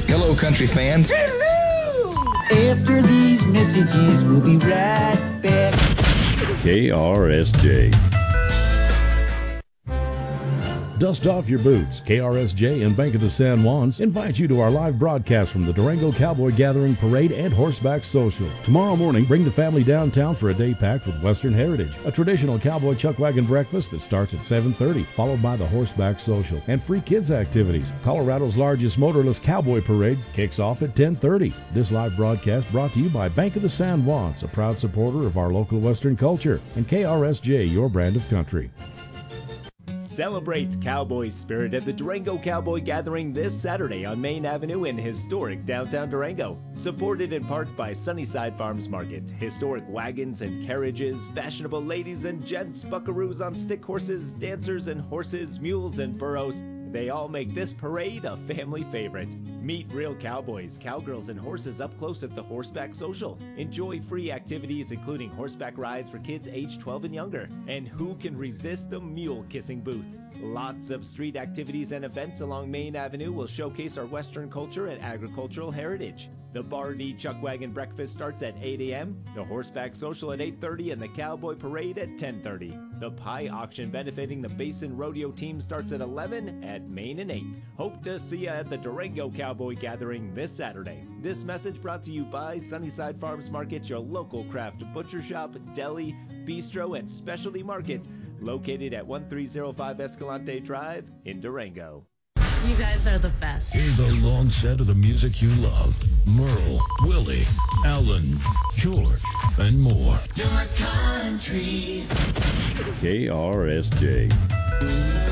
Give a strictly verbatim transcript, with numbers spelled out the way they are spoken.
Hello, country fans. After these messages, we'll be right back. K R S J. Dust off your boots. K R S J and Bank of the San Juans invite you to our live broadcast from the Durango Cowboy Gathering Parade and Horseback Social. Tomorrow morning, bring the family downtown for a day packed with Western heritage, a traditional cowboy chuck wagon breakfast that starts at seven thirty, followed by the Horseback Social, and free kids activities. Colorado's largest motorless cowboy parade kicks off at ten thirty. This live broadcast brought to you by Bank of the San Juans, a proud supporter of our local Western culture, and K R S J, your brand of country. Celebrate cowboy spirit at the Durango Cowboy Gathering this Saturday on Main Avenue in historic downtown Durango. Supported in part by Sunnyside Farms Market, historic wagons and carriages, fashionable ladies and gents, buckaroos on stick horses, dancers and horses, mules and burros. They all make this parade a family favorite. Meet real cowboys, cowgirls, and horses up close at the Horseback Social. Enjoy free activities including horseback rides for kids age twelve and younger. And who can resist the mule kissing booth? Lots of street activities and events along Main Avenue will showcase our Western culture and agricultural heritage. The Bar D Chuck Wagon Breakfast starts at eight a m, the Horseback Social at eight thirty, and the Cowboy Parade at ten thirty. The Pie Auction benefiting the Basin Rodeo Team starts at eleven at Main and eighth. Hope to see you at the Durango Cowboy Gathering this Saturday. This message brought to you by Sunnyside Farms Market, your local craft butcher shop, deli, bistro, and specialty market, located at one three zero five Escalante Drive in Durango. You guys are the best. Here's a long set of the music you love. Merle, Willie, Alan, George, and more. Your country. K R S J.